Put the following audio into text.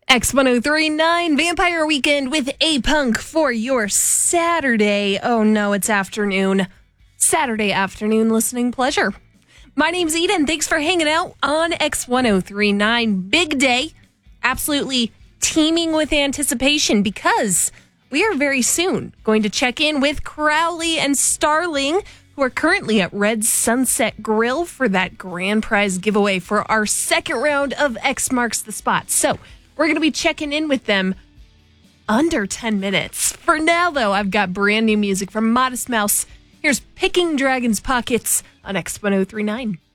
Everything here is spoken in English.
X1039 Vampire Weekend with A-Punk for your Saturday. Oh no, it's afternoon. Saturday afternoon listening pleasure. My name's Eden. Thanks for hanging out on X1039. Big day. Absolutely teeming with anticipation because we are very soon going to check in with Crowley and Starling, who are currently at Red Sunset Grill for that grand prize giveaway for our second round of X Marks the Spot. So we're going to be checking in with them under 10 minutes. For now, though, I've got brand new music from Modest Mouse. Here's Picking Dragon's Pockets on X1039.